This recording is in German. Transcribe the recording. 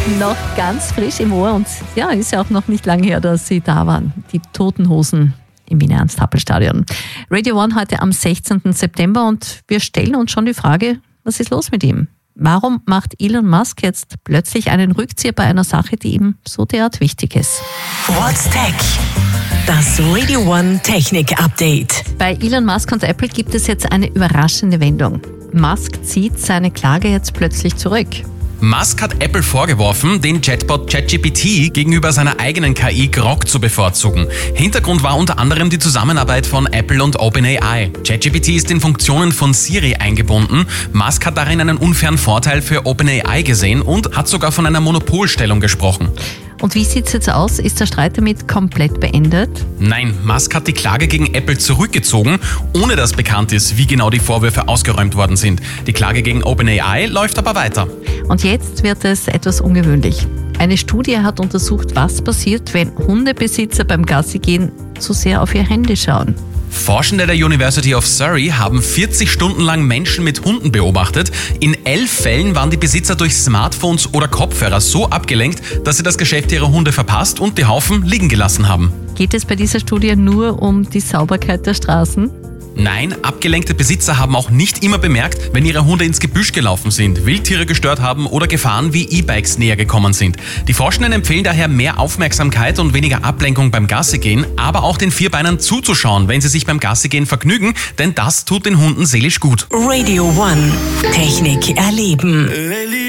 Noch ganz frisch im Ohr und ja, ist ja auch noch nicht lange her, dass sie da waren. Die Toten Hosen im Wiener Ernst-Happel-Stadion. Radio One heute am 16. September und wir stellen uns schon die Frage, was ist los mit ihm? Warum macht Elon Musk jetzt plötzlich einen Rückzieher bei einer Sache, die ihm so derart wichtig ist? What's Tech? Das Radio One Technik-Update. Bei Elon Musk und Apple gibt es jetzt eine überraschende Wendung. Musk zieht seine Klage jetzt plötzlich zurück. Musk hat Apple vorgeworfen, den Chatbot ChatGPT gegenüber seiner eigenen KI Grok zu bevorzugen. Hintergrund war unter anderem die Zusammenarbeit von Apple und OpenAI. ChatGPT ist in Funktionen von Siri eingebunden. Musk hat darin einen unfairen Vorteil für OpenAI gesehen und hat sogar von einer Monopolstellung gesprochen. Und wie sieht es jetzt aus? Ist der Streit damit komplett beendet? Nein, Musk hat die Klage gegen Apple zurückgezogen, ohne dass bekannt ist, wie genau die Vorwürfe ausgeräumt worden sind. Die Klage gegen OpenAI läuft aber weiter. Und jetzt wird es etwas ungewöhnlich. Eine Studie hat untersucht, was passiert, wenn Hundebesitzer beim Gassigehen zu sehr auf ihr Handy schauen. Forschende der University of Surrey haben 40 Stunden lang Menschen mit Hunden beobachtet. In 11 Fällen waren die Besitzer durch Smartphones oder Kopfhörer so abgelenkt, dass sie das Geschäft ihrer Hunde verpasst und die Haufen liegen gelassen haben. Geht es bei dieser Studie nur um die Sauberkeit der Straßen? Nein, abgelenkte Besitzer haben auch nicht immer bemerkt, wenn ihre Hunde ins Gebüsch gelaufen sind, Wildtiere gestört haben oder Gefahren wie E-Bikes näher gekommen sind. Die Forschenden empfehlen daher mehr Aufmerksamkeit und weniger Ablenkung beim Gassigehen, aber auch den Vierbeinern zuzuschauen, wenn sie sich beim Gassigehen vergnügen, denn das tut den Hunden seelisch gut. Radio One Technik erleben.